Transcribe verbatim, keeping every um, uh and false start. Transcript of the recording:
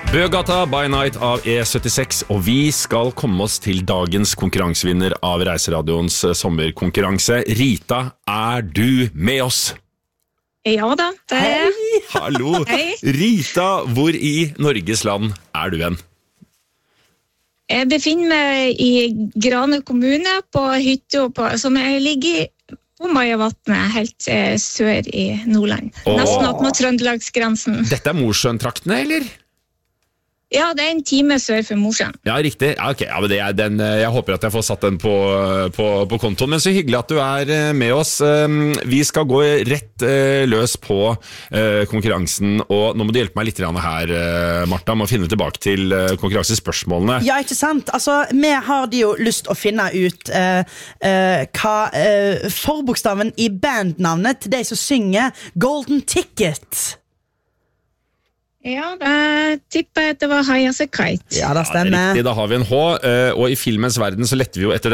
Bøgata by Night av E syttiseks, og vi skal komme oss til dagens konkurransevinner av Reiseradioens sommerkonkurranse. Rita, er du med oss? Ja da, det er jeg. Hei, hallo. Hei. Rita, hvor i Norges land er du hen? Jeg befinner meg i Grane kommune på hytta på, som jeg ligger i. På Majavatnet, helt eh, sør i Nordland. Åh. Nesten opp mot Trøndelagsgrensen. Dette er Mosjøen-traktene, eller? Ja, det er en time sør for Mosjøen. Ja, riktig. Ja, ok. Ja, men det er den, jeg håper at jeg får satt den på, på, på kontoen, men så hyggelig at du er med oss. Vi skal gå rett løs på konkurransen, og nå må du hjelpe meg litt her, Martha, med å finne tilbake til konkurransespørsmålene. Ja, ikke sant? Altså, vi har de jo lyst å finne ut uh, uh, hva uh, forbokstaven i bandnavnet til de som synger Golden Ticket. Ja, da tipper jeg at det var High as a Kite. Ja, det stemmer. Ja, det er riktig, da har vi en H, og i filmens verden så letter vi jo etter